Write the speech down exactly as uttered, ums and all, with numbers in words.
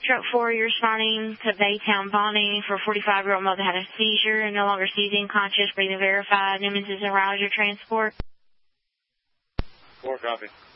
Truck four, you're responding to Baytown Bonnie for a forty-five-year-old mother had a seizure and no longer seizing, conscious, breathing verified. Newman's is around your transport. Four copy.